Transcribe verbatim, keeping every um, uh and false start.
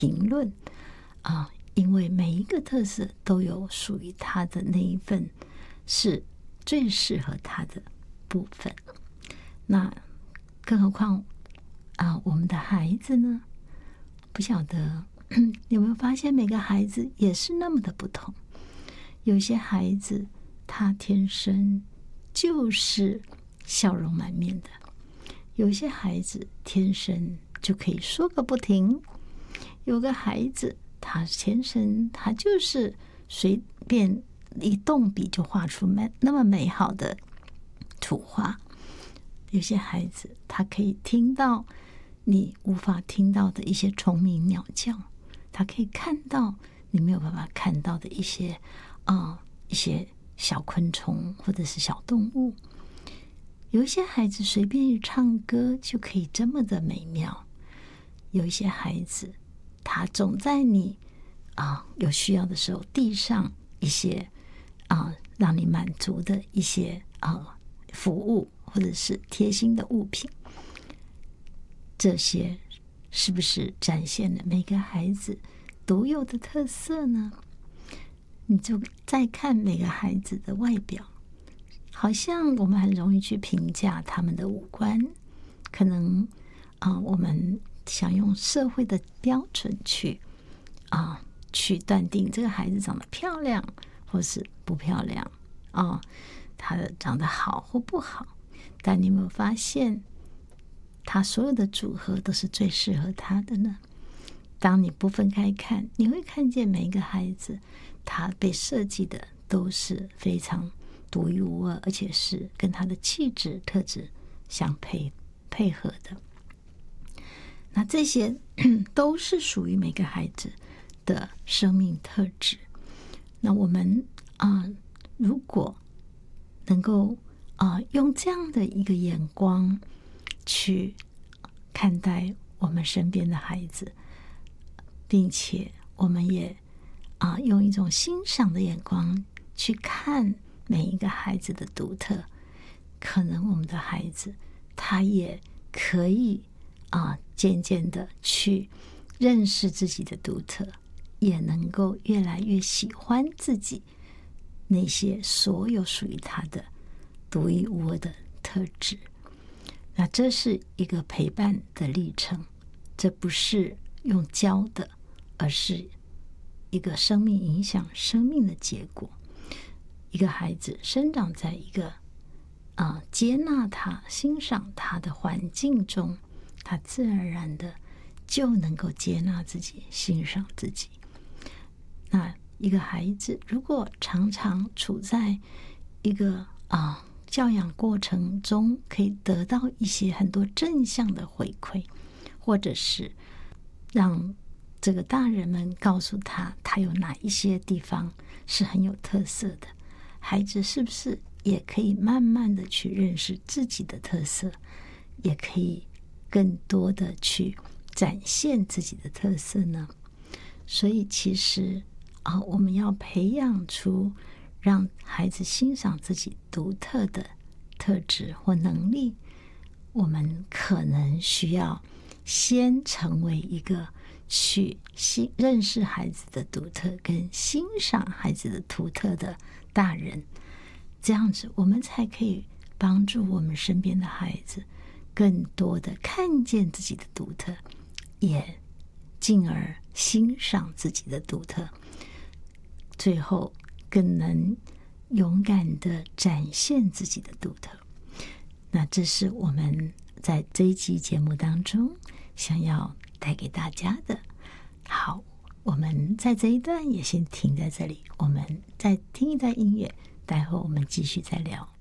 评论啊，因为每一个特色都有属于他的那一份是最适合他的部分。那更何况啊，我们的孩子呢？不晓得有没有发现，每个孩子也是那么的不同。有些孩子他天生就是笑容满面的，有些孩子天生就可以说个不停，有个孩子他天生他就是随便一动笔就画出美那么美好的图画。有些孩子他可以听到你无法听到的一些虫鸣鸟叫，他可以看到你没有办法看到的一些啊、呃、一些小昆虫或者是小动物。有一些孩子随便一唱歌就可以这么的美妙，有一些孩子他总在你啊、呃、有需要的时候递上一些啊、呃、让你满足的一些啊、呃、服务或者是贴心的物品。这些是不是展现了每个孩子独有的特色呢？你就再看每个孩子的外表，好像我们很容易去评价他们的五官，可能啊、呃，我们想用社会的标准去啊、呃、去断定这个孩子长得漂亮或是不漂亮啊、呃，他的长得好或不好。但你有没有发现，他所有的组合都是最适合他的呢？当你不分开看，你会看见每一个孩子他被设计的都是非常独一无二，而且是跟他的气质特质相配配合的。那这些都是属于每个孩子的生命特质。那我们啊、呃，如果能够啊、呃，用这样的一个眼光去看待我们身边的孩子，并且我们也啊、呃，用一种欣赏的眼光去看每一个孩子的独特，可能我们的孩子他也可以啊、呃，渐渐的去认识自己的独特，也能够越来越喜欢自己那些所有属于他的独一无二的特质。那这是一个陪伴的历程，这不是用教的，而是一个生命影响生命的结果。一个孩子生长在一个啊、呃、接纳他、欣赏他的环境中，他自然而然的就能够接纳自己、欣赏自己。那一个孩子如果常常处在一个啊、呃教养过程中，可以得到一些很多正向的回馈，或者是让这个大人们告诉他他有哪一些地方是很有特色的，孩子是不是也可以慢慢的去认识自己的特色，也可以更多的去展现自己的特色呢？所以其实啊，我们要培养出让孩子欣赏自己独特的特质或能力，我们可能需要先成为一个去认识孩子的独特跟欣赏孩子的独特的大人，这样子我们才可以帮助我们身边的孩子更多的看见自己的独特，也进而欣赏自己的独特，最后更能勇敢的展现自己的独特。那这是我们在这一集节目当中想要带给大家的。好，我们在这一段也先停在这里，我们再听一段音乐，待会我们继续再聊。